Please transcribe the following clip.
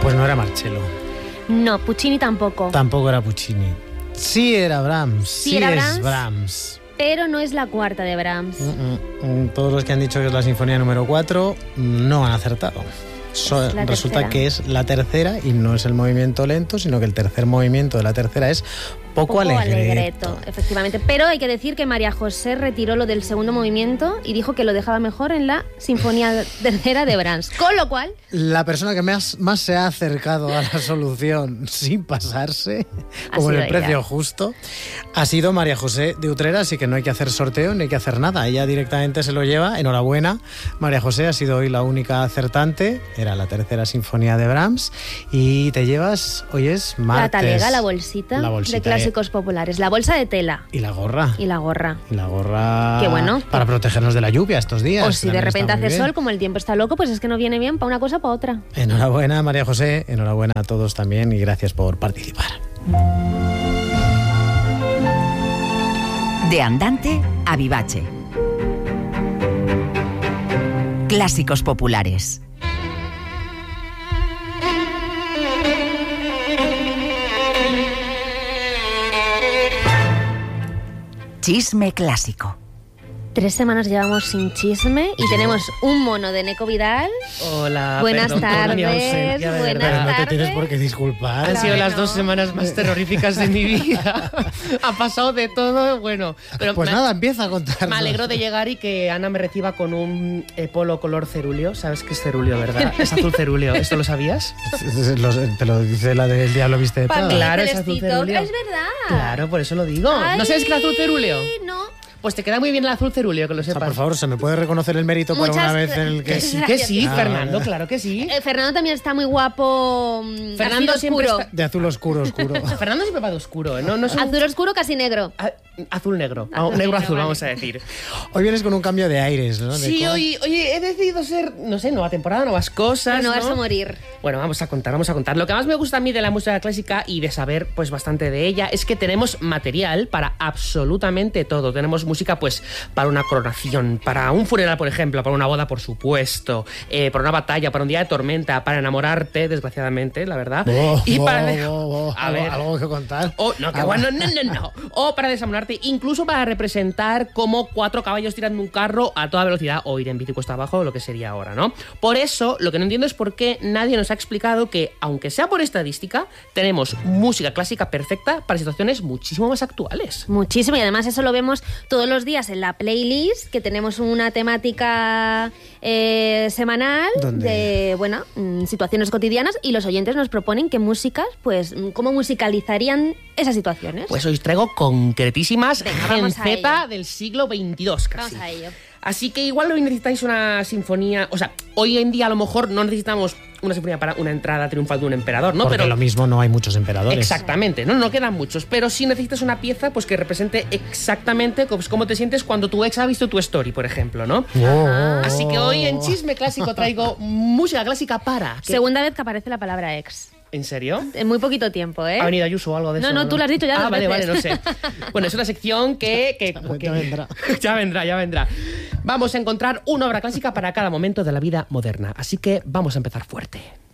Pues no era Marcello. No, Puccini tampoco. Tampoco era Puccini. Sí era Brahms. Sí era es Brahms. Brahms. Pero no es la cuarta de Brahms. Todos los que han dicho que es la sinfonía número 4 no han acertado. la Resulta tercera. que es la tercera y no es el movimiento lento, sino que el tercer movimiento de la tercera es poco alegreto. Efectivamente. Pero hay que decir que María José retiró lo del segundo movimiento y dijo que lo dejaba mejor en la sinfonía tercera de Brahms. Con lo cual... La persona que más se ha acercado a la solución sin pasarse, como en el precio ella. justo, ha sido María José de Utrera, así que no hay que hacer sorteo ni hay que hacer nada. Ella directamente se lo lleva. Enhorabuena, María José, ha sido hoy la única acertante. Era la tercera sinfonía de Brahms y te llevas, hoy es martes. La talega, la bolsita de clásicos populares. La bolsa de tela. Y la gorra. Y la gorra. Y la gorra. Qué bueno. Para protegernos de la lluvia estos días. O si de También repente está muy hace bien. sol, como el tiempo está loco, pues es que no viene bien para una cosa para otra. Enhorabuena, María José. Enhorabuena a todos también y gracias por participar. De Andante a Vivace. Clásicos populares. Chisme clásico. 3 semanas llevamos sin chisme y tenemos un mono de Neco Vidal. Hola, Buenas perdón por mi tardes, ausencia, de buenas verdad. Pero no te tardes. tienes por qué disculpar. Han sido Claro, las 2 no. semanas más terroríficas de mi vida. Ha pasado de todo, bueno. Pero Pues nada, empieza a contar. me alegro de llegar y que Ana me reciba con un polo color cerúleo. ¿Sabes qué es cerúleo, verdad? Es azul cerúleo. ¿Esto lo sabías? Te lo dice la del Diablo Viste de Prada. Claro, es azul Celestito. cerúleo. Es verdad. Claro, por eso lo digo. ¿No sabes qué es azul cerúleo? No. Pues te queda muy bien el azul cerúleo, que lo O sea, sepas. por favor, ¿se me puede reconocer el mérito por Muchas una vez en el que... Que sí, que sí, Ah, Fernando, vale. claro que sí. Fernando también está muy guapo. Fernando azul siempre oscuro. está- De azul oscuro. Fernando siempre va de oscuro, ¿eh? No es un... Azul oscuro, casi negro. Azul negro. Azul Negro negro, azul, vale. vamos a decir. Hoy vienes con un cambio de aires, ¿no? De Sí, cosas. hoy he decidido ser, no sé, nueva temporada, nuevas cosas. No vas ¿no? a morir. Bueno, vamos a contar. Lo que más me gusta a mí de la música clásica y de saber pues bastante de ella es que tenemos material para absolutamente todo. Tenemos música pues para una coronación, para un funeral, por ejemplo, para una boda, por supuesto, para una batalla, para un día de tormenta, para enamorarte, desgraciadamente, la verdad. Y para... A ver. ¿Algo que contar? O, no, que bueno, no. O para desamorarte, incluso para representar como 4 caballos tirando un carro a toda velocidad o ir en bici cuesta abajo, lo que sería ahora, ¿no? Por eso, lo que no entiendo es por qué nadie nos ha explicado que, aunque sea por estadística, tenemos música clásica perfecta para situaciones muchísimo más actuales. Muchísimo, y además eso lo vemos todos los días en la playlist, que tenemos una temática semanal ¿Dónde? de, bueno, situaciones cotidianas, y los oyentes nos proponen qué músicas, pues, cómo musicalizarían esas situaciones. Pues os traigo concretísimas Venga, Gen vamos a Z ello. del siglo XXII casi. Vamos a ello. Así que igual hoy necesitáis una sinfonía, o sea, hoy en día a lo mejor no necesitamos una sinfonía para una entrada triunfal de un emperador, ¿no? Porque Pero lo mismo no hay muchos emperadores. exactamente, no quedan muchos, pero sí necesitas una pieza pues que represente exactamente pues, cómo te sientes cuando tu ex ha visto tu story, por ejemplo, ¿no? Así que hoy en Chisme Clásico traigo música clásica para... Segunda vez que aparece la palabra ex. ¿En serio? En muy poquito tiempo, ¿eh? ¿Ha venido Ayuso o algo de No, eso? no, tú lo has dicho ya Ah, dos vale, veces. no sé. Bueno, es una sección que Ya vendrá. ya vendrá. Vamos a encontrar una obra clásica para cada momento de la vida moderna. Así que vamos a empezar fuerte.